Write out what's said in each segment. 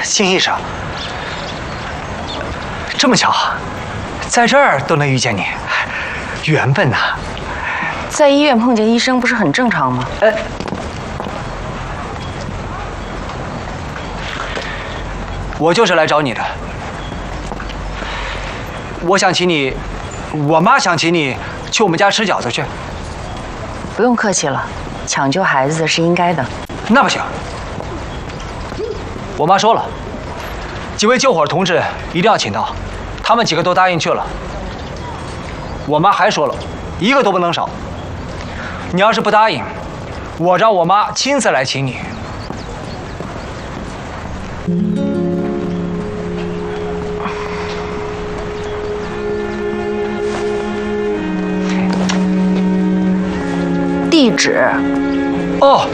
金医生，这么巧，在这儿都能遇见你，缘分呐！ 在医院碰见医生不是很正常吗？ 我就是来找你的。我想请你，我妈想请你去我们家吃饺子去。 不用客气了，抢救孩子是应该的。 那不行，我妈说了，几位救火同志一定要请到，他们几个都答应去了。我妈还说了，一个都不能少。你要是不答应，我让我妈亲自来请你。 地址。 哦。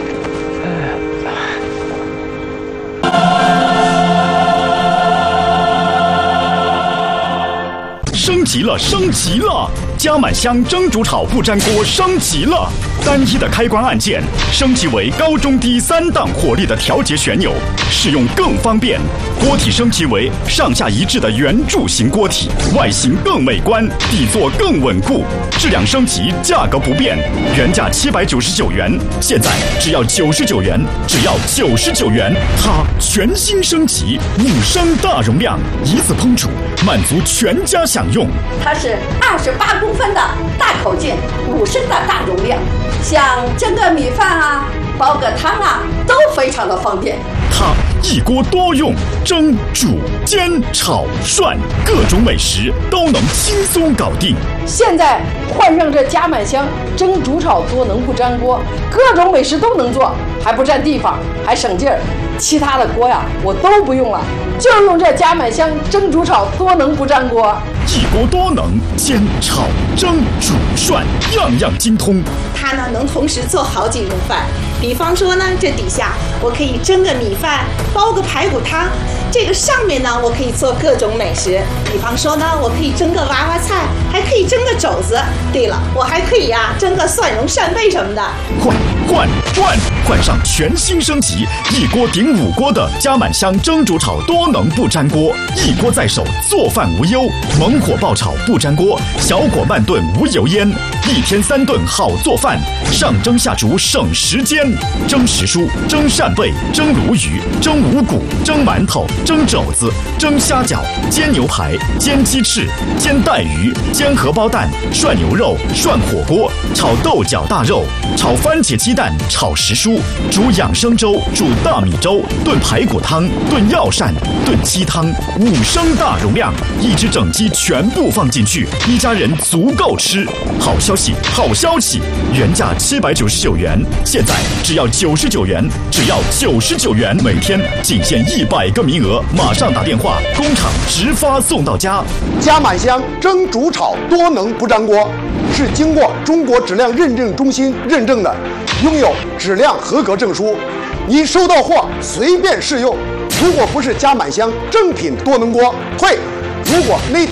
升级了，升级了！加满香蒸煮炒不粘锅升级了，单一的开关按键升级为高中低3档火力的调节旋钮，使用更方便。锅体升级为上下一致的圆柱形锅体，外形更美观，底座更稳固。质量升级，价格不变，原价799元，现在只要99元，只要99元。它全新升级，5升大容量，一次烹煮，满足全家享用。 它是28公分的大口径，5升的大容量，像蒸个米饭啊、煲个汤啊，都非常的方便。 它一锅多用，蒸、煮、煎、炒、涮，各种美食都能轻松搞定。 现在换上这加满香蒸、煮、炒多能不粘锅，各种美食都能做，还不占地方，还省劲儿。其他的锅呀，我都不用了，就用这加满香蒸、煮、炒多能不粘锅。 一锅多能，煎、炒、蒸、煮、涮，样样精通。 它呢能同时做好几种饭，比方说呢，这底下我可以蒸个米饭，煲个排骨汤，这个上面呢我可以做各种美食，比方说呢，我可以蒸个娃娃菜，还可以蒸个肘子。对了，我还可以蒸个蒜蓉扇贝什么的。 换上全新升级，一锅顶5锅的加满香蒸煮炒多能不粘锅，一锅在手，做饭无忧。猛火爆炒不粘锅，小火慢炖无油烟，1天3顿好做饭，上蒸下煮省时间。蒸时蔬、蒸扇贝、蒸鲈鱼、蒸五谷、蒸馒头、蒸肘子、蒸虾饺、煎牛排、煎鸡翅、煎带鱼、煎荷包蛋、涮牛肉、涮火锅、炒豆角大肉、炒番茄鸡蛋、炒时蔬、煮养生粥、煮大米粥、炖排骨汤、炖药膳、炖鸡汤，5升大容量，一只整鸡全部放进去，一家人足够吃。好消息，好消息！原价799元，现在只要99元，只要99元，每天仅限100个名额，马上打电话，工厂直发送到家。 加满香蒸煮炒多能不粘锅，是经过中国质量认证中心认证的，拥有质量合格证书。你收到货随便试用，如果不是加满香正品多能锅，退；如果内胆